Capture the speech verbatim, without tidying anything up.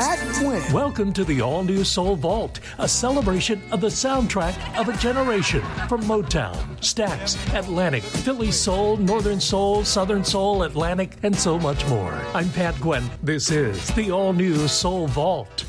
Pat Quinn. Welcome to the all-new Soul Vault, a celebration of the soundtrack of a generation. From Motown, Stax, Atlantic, Philly Soul, Northern Soul, Southern Soul, Atlantic, and so much more. I'm Pat Quinn. This is the all-new Soul Vault.